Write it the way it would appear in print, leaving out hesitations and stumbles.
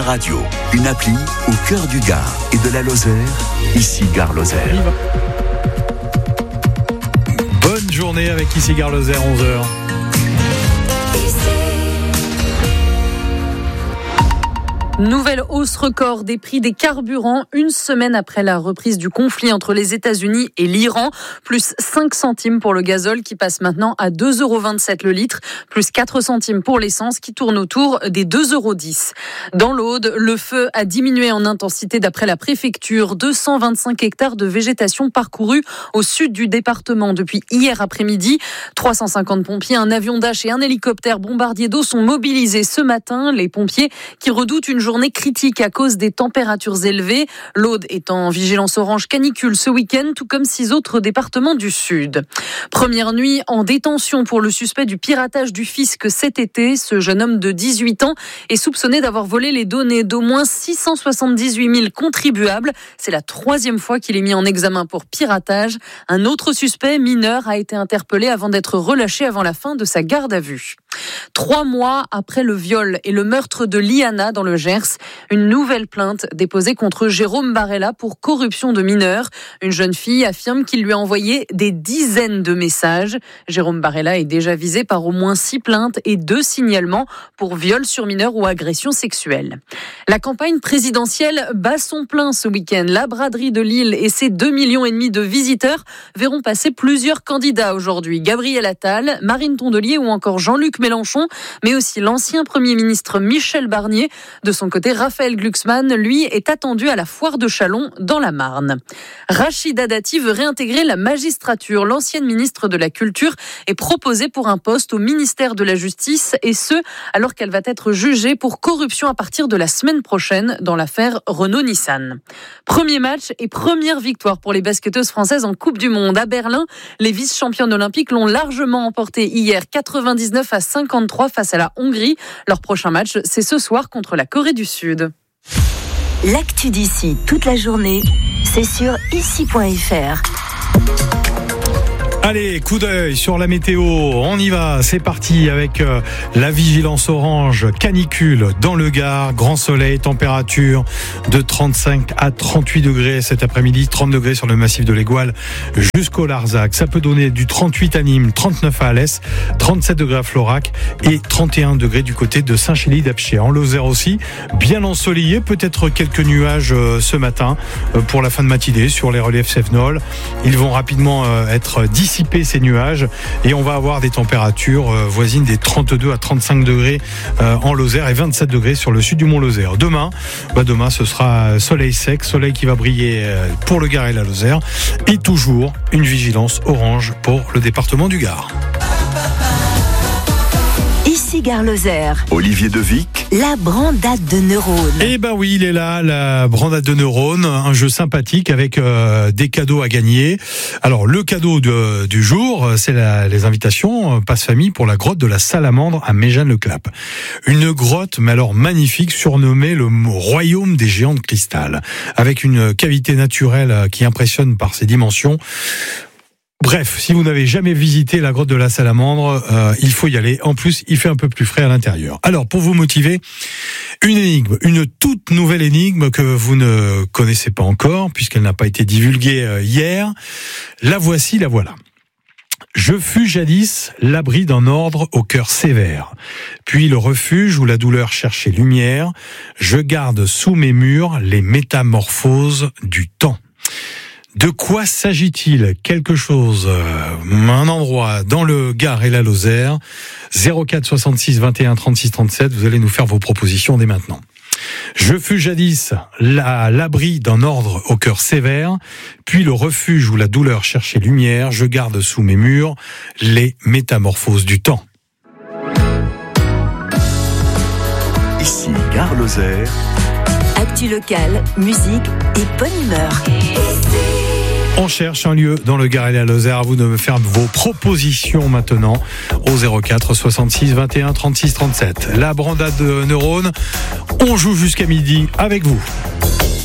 radio, une appli au cœur du Gard et de la Lozère, ici Gare Lozère. Bonne journée avec ici Gare Lozère, 11h. Nouvelle hausse record des prix des carburants une semaine après la reprise du conflit entre les États-Unis et l'Iran. Plus 5 centimes pour le gazole qui passe maintenant à 2,27 € le litre. Plus 4 centimes pour l'essence qui tourne autour des 2,10 €. Dans l'Aude, le feu a diminué en intensité d'après la préfecture. 225 hectares de végétation parcourus au sud du département depuis hier après-midi. 350 pompiers, un avion Dash et un hélicoptère bombardier d'eau sont mobilisés ce matin. Les pompiers qui redoutent une journée critique à cause des températures élevées. L'Aude est en vigilance orange canicule ce week-end, tout comme 6 autres départements du sud. Première nuit en détention pour le suspect du piratage du fisc cet été. Ce jeune homme de 18 ans est soupçonné d'avoir volé les données d'au moins 678 000 contribuables. C'est la 3e fois qu'il est mis en examen pour piratage. Un autre suspect mineur a été interpellé avant d'être relâché avant la fin de sa garde à vue. 3 mois après le viol et le meurtre de Liana dans le Gers, une nouvelle plainte déposée contre Jérôme Barella pour corruption de mineurs. Une jeune fille affirme qu'il lui a envoyé des dizaines de messages. Jérôme Barella est déjà visé par au moins 6 plaintes et 2 signalements pour viol sur mineurs ou agression sexuelle. La campagne présidentielle bat son plein ce week-end. La braderie de Lille et ses 2,5 millions de visiteurs verront passer plusieurs candidats aujourd'hui. Gabriel Attal, Marine Tondelier ou encore Jean-Luc Mélenchon, mais aussi l'ancien Premier ministre Michel Barnier. De son côté, Raphaël Glucksmann, lui, est attendu à la foire de Châlons dans la Marne. Rachida Dati veut réintégrer la magistrature. L'ancienne ministre de la Culture est proposée pour un poste au ministère de la Justice, et ce, alors qu'elle va être jugée pour corruption à partir de la semaine prochaine dans l'affaire Renault-Nissan. Premier match et première victoire pour les basketteuses françaises en Coupe du Monde. À Berlin, les vice-championnes olympiques l'ont largement emporté hier, 99-53 face à la Hongrie. Leur prochain match, c'est ce soir contre la Corée du Sud. L'actu d'ici toute la journée, c'est sur ici.fr. Allez, coup d'œil sur la météo, on y va, c'est parti avec la vigilance orange canicule dans le Gard, grand soleil, température de 35 à 38 degrés cet après-midi, 30 degrés sur le massif de l'Égoile jusqu'au Larzac. Ça peut donner du 38 à Nîmes, 39 à Alès, 37 degrés à Florac et 31 degrés du côté de Saint-Chély-d'Apcher. En Lozère aussi, bien ensoleillé, peut-être quelques nuages ce matin pour la fin de matinée sur les reliefs Cévenol. Ils vont rapidement être dissipés ces nuages et on va avoir des températures voisines des 32 à 35 degrés en Lozère et 27 degrés sur le sud du Mont-Lozère. Demain ce sera soleil sec, soleil qui va briller pour le Gard et la Lozère et toujours une vigilance orange pour le département du Gard. Ici Gare Lozère. Olivier Devic. La brandade de neurones. Eh ben oui, il est là, la brandade de neurones, un jeu sympathique avec des cadeaux à gagner. Alors le cadeau du jour, c'est les invitations passe-famille pour la grotte de la Salamandre à Méjeanne-le-Clap. Une grotte, mais alors magnifique, surnommée le royaume des géants de cristal, avec une cavité naturelle qui impressionne par ses dimensions. Bref, si vous n'avez jamais visité la grotte de la Salamandre, il faut y aller. En plus, il fait un peu plus frais à l'intérieur. Alors, pour vous motiver, une énigme, une toute nouvelle énigme que vous ne connaissez pas encore, puisqu'elle n'a pas été divulguée hier. La voici, la voilà. Je fus jadis l'abri d'un ordre au cœur sévère, puis le refuge où la douleur cherchait lumière. Je garde sous mes murs les métamorphoses du temps. De quoi s'agit-il ? Quelque chose, un endroit dans le Gard et la Lozère. 04 66 21 36 37, vous allez nous faire vos propositions dès maintenant. Je fus jadis l'abri d'un ordre au cœur sévère, puis le refuge où la douleur cherchait lumière. Je garde sous mes murs les métamorphoses du temps. Ici Gare Lozère. Actu locale, musique et bonne humeur. On cherche un lieu dans le Gard et la Lozère. À vous de me faire vos propositions maintenant au 04 66 21 36 37. La brandade de neurones, on joue jusqu'à midi avec vous.